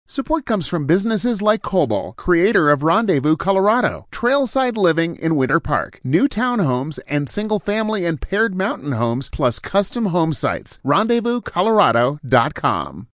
Support comes from businesses like Cobol, creator of Rendezvous Colorado, trailside living in Winter Park, new townhomes and single-family and paired mountain homes, plus custom home sites. RendezvousColorado.com.